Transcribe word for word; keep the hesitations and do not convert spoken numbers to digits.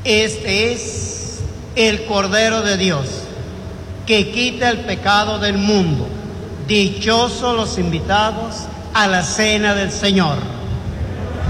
Este es el Cordero de Dios, que quita el pecado del mundo. Dichosos los invitados a la cena del Señor.